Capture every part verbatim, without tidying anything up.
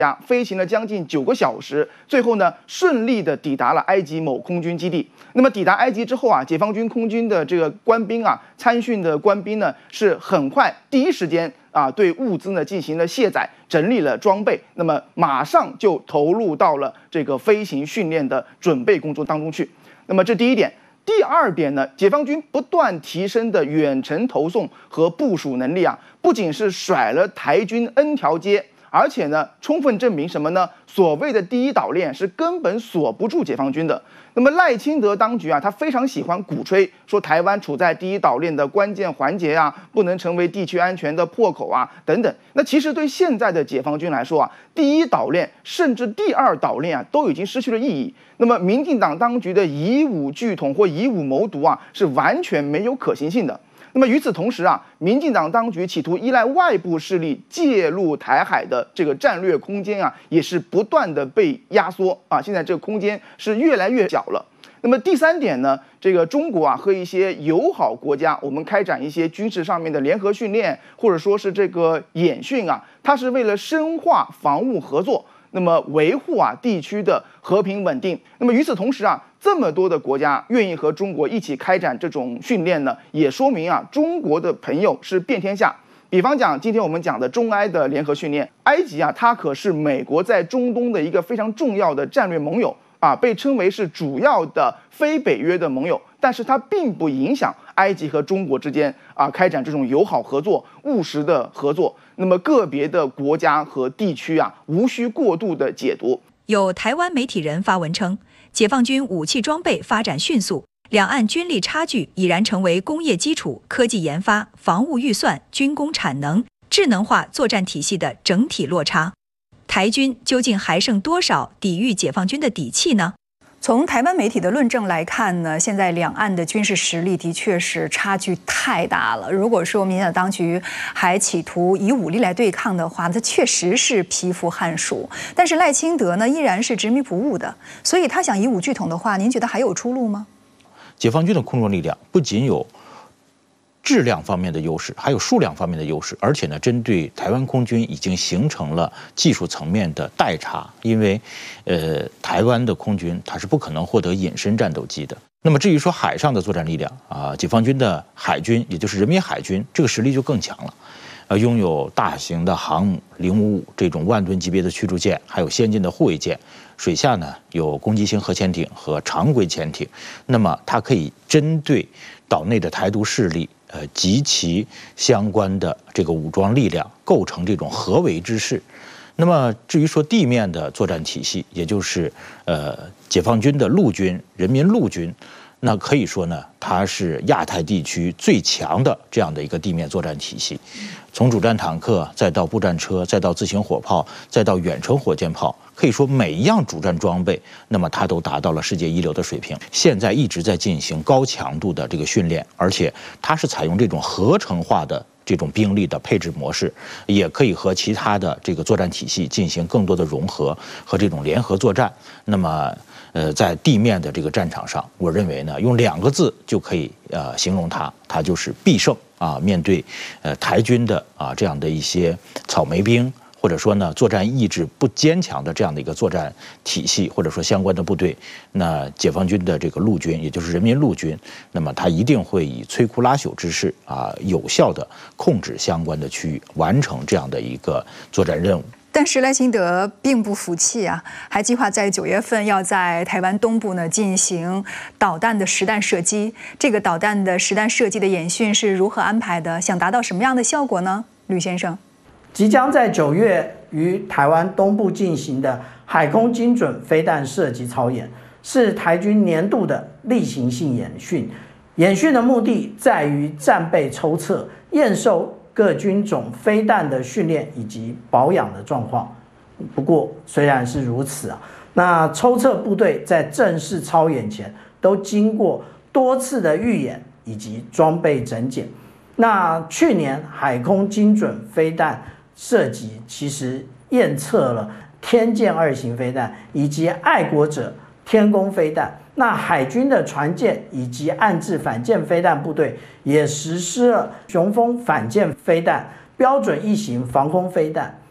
呀，飞行了将近九个小时，最后呢顺利的抵达了埃及某空军基地。那么抵达埃及之后啊，解放军空军的这个官兵啊，参训的官兵呢是很快第一时间啊对物资呢进行了卸载，整理了装备，那么马上就投入到了这个飞行训练的准备工作当中去。那么这第一点。第二点呢，解放军不断提升的远程投送和部署能力啊，不仅是甩了台军 N 条街，而且呢，充分证明什么呢？所谓的第一岛链是根本锁不住解放军的。那么赖清德当局啊，他非常喜欢鼓吹说台湾处在第一岛链的关键环节啊，不能成为地区安全的破口啊，等等。那其实对现在的解放军来说啊，第一岛链甚至第二岛链啊，都已经失去了意义。那么民进党当局的以武拒统或以武谋独啊，是完全没有可行性的。那么与此同时啊，民进党当局企图依赖外部势力介入台海的这个战略空间啊，也是不断的被压缩啊，现在这个空间是越来越小了。那么第三点呢，这个中国啊和一些友好国家，我们开展一些军事上面的联合训练，或者说是这个演训啊，它是为了深化防务合作。那么维护啊地区的和平稳定。那么与此同时啊，这么多的国家愿意和中国一起开展这种训练呢，也说明啊中国的朋友是遍天下。比方讲，今天我们讲的中埃的联合训练，埃及啊，它可是美国在中东的一个非常重要的战略盟友啊，被称为是主要的非北约的盟友。但是它并不影响埃及和中国之间啊开展这种友好合作、务实的合作。那么个别的国家和地区啊，无需过度的解读。 有台湾媒体人发文称，解放军武器装备发展迅速，两岸军力差距已然成为工业基础、科技研发、防务预算、军工产能、智能化作战体系的整体落差。台军究竟还剩多少抵御解放军的底气呢？从台湾媒体的论证来看呢，现在两岸的军事实力的确是差距太大了。如果说民进党当局还企图以武力来对抗的话，它确实是匹夫撼树。但是赖清德呢，依然是执迷不悟的，所以他想以武拒统的话，您觉得还有出路吗？ 解放军的空中力量不仅有质量方面的优势，还有数量方面的优势，而且呢，针对台湾空军已经形成了技术层面的代差，因为，呃，台湾的空军它是不可能获得隐身战斗机的。那么至于说海上的作战力量啊，解放军的海军，也就是人民海军，这个实力就更强了，呃，拥有大型的航母零五五这种万吨级别的驱逐舰，还有先进的护卫舰，水下呢有攻击型核潜艇和常规潜艇，那么它可以针对岛内的台独势力。呃，及其相关的这个武装力量构成这种合围之势。那么至于说地面的作战体系，也就是呃解放军的陆军、人民陆军，那可以说呢，它是亚太地区最强的这样的一个地面作战体系。从主战坦克，再到步战车，再到自行火炮，再到远程火箭炮，可以说每一样主战装备，那么它都达到了世界一流的水平。现在一直在进行高强度的这个训练，而且它是采用这种合成化的这种兵力的配置模式，也可以和其他的这个作战体系进行更多的融合和这种联合作战。那么，呃，在地面的这个战场上，我认为呢，用两个字就可以呃形容它，它就是必胜啊！面对呃台军的啊这样的一些草莓兵，或者说呢作战意志不坚强的这样的一个作战体系，或者说相关的部队，那解放军的这个陆军，也就是人民陆军，那么他一定会以摧枯拉朽之势啊，有效的控制相关的区域，完成这样的一个作战任务。 但是赖清德并不服气啊，还计划在九月份要在台湾东部呢进行导弹的实弹射击。这个导弹的实弹射击的演训是如何安排的？想达到什么样的效果呢？吕先生， 即将在九月于台湾东部进行的海空精准飞弹射击操演，是台军年度的例行性演训。演训的目的在于战备抽测、验收各军种飞弹的训练以及保养的状况。不过，虽然是如此啊，那抽测部队在正式操演前都经过多次的预演以及装备整检。那去年海空精准飞弹射击其实验测了天剑二型飞弹以及爱国者天弓飞弹。那海军的船舰以及岸置反舰飞弹部队也实施了雄风反舰飞弹、标准一型防空飞弹。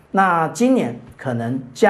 那今年可能加